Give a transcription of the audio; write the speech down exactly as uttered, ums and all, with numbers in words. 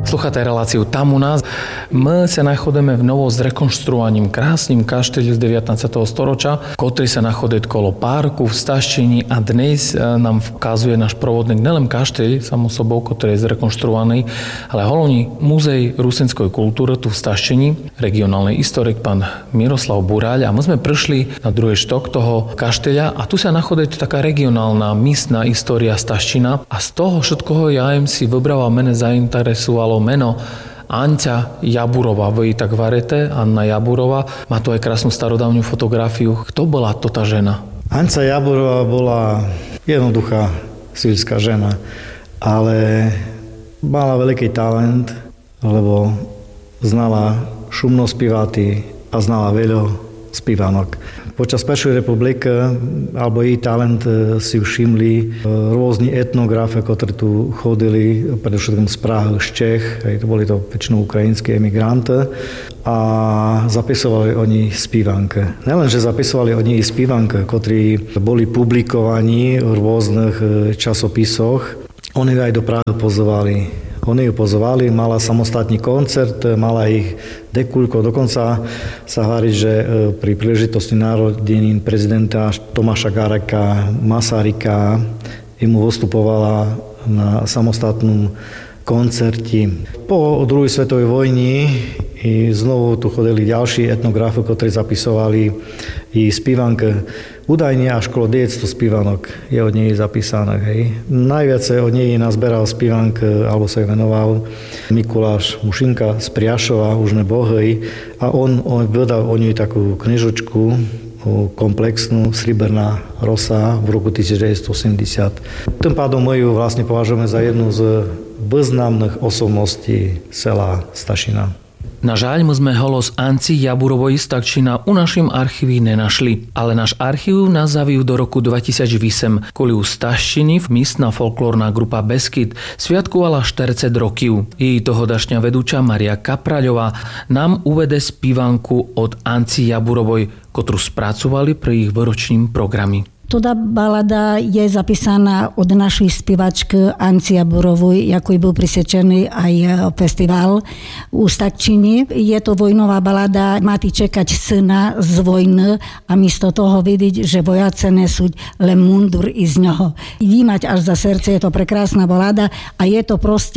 Слухате реláciu Tam u nás. My sa nachodíme v novo zrekonštruovaním krásnym kašteli z devätnásťeho storočia, ktorý sa nachodí kolo parku v Staščini a dnes nám vkazuje náš provodník nelen kašteľ samo sobou, ktorý je zrekonštruovaný, ale hlavne Múzej rusinskej kultúry tu v Staščini, regionálny historik pán Miroslav Buráľ, a my sme prišli na druhý štok toho kašteľa a tu sa nachodí taká regionálna místna história Staščina a z toho všetkoho ja im si vybrala, mene zainteresovalo meno Anca Jaburova. Vy tak varete, Anna Jaburova. Má tu aj krásnu starodávnu fotografiu. Kto bola to tá žena? Anca Jaburova bola jednoduchá sýrská žena, ale mala veľký talent, lebo znala šumno spievaty a znala veľa spievanok. Počas Prvej republiky alebo jej talent si všimli rôzni etnografi, ktorí tu chodili, predovšetkým z Prahy, z Čech, to boli to väčšinou ukrajinské emigranty, a zapisovali oni spievanky. Nelenže zapisovali oni i spievanky, ktorí boli publikovaní v rôznych časopisoch, oni aj do Prahy pozvali. Oni ju pozvali, mala samostatný koncert, mala ich dekulko, dokonca sa hovorí, že pri príležitosti narodenín prezidenta Tomáša Gareka Masaryka mu vystupovala na samostatnom koncerti. Po druhej svetovej vojni i znovu tu chodili ďalší etnografi, ktorí zapisovali i spievanky. Údajne až kolo deväťsto spievanok je od nej zapísané. Hej. Najviac od nej nazberal spievank, alebo sa jej venoval Mikuláš Mušinka z Priašova, už nebohej, a on, on vydal o nej takú knižočku komplexnú, Srebrná rosa v roku devätnásťstoosemdesiat. Tým pádom my ju vlastne považujeme za jednu z významných osobností sela Stašina. Na žaľ, my sme holos Anci Jaburovoj z Staščina u našim archívi nenašli, ale náš archív nás zavíjú do roku dvetisícosem, koli u Staščini místna folklórna grupa Beskyd sviatkovala štyridsať rokov. Jej tohodašňa vedúča Maria Kapraľová nám uvede spívanku od Anci Jaburovoj, ktorú spracovali pri ich výročním programe. Toda balada je zapísaná od našej spievačky Anci Jaburovej, ako byl prisečený aj festival u Staščine. Je to vojnová balada, máte čekať syna z vojny a místo toho vidieť, že vojace nesú len mundur i z ňoho. Jí mať až za srdce, je to prekrásna balada a je to proste